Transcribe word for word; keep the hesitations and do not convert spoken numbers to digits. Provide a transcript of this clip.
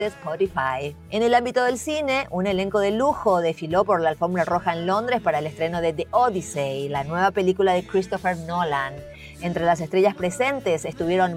de Spotify. En el ámbito del cine, un elenco de lujo desfiló por la alfombra roja en Londres para el estreno de The Odyssey, la nueva película de Christopher Nolan. Entre las estrellas presentes estuvieron